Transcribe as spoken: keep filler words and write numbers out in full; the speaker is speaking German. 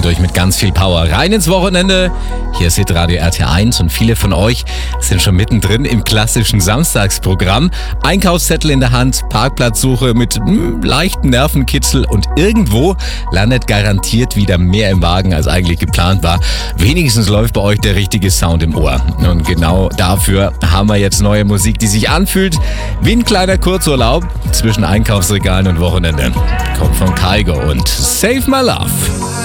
starten durch mit ganz viel Power rein ins Wochenende. Hier ist Hitradio R T eins und viele von euch sind schon mittendrin im klassischen Samstagsprogramm. Einkaufszettel in der Hand, Parkplatzsuche mit hm, leichtem Nervenkitzel und irgendwo landet garantiert wieder mehr im Wagen, als eigentlich geplant war. Wenigstens läuft bei euch der richtige Sound im Ohr. Und genau dafür haben wir jetzt neue Musik, die sich anfühlt wie ein kleiner Kurzurlaub zwischen Einkaufsregalen und Wochenende. Kommt von Kygo und Save My Love.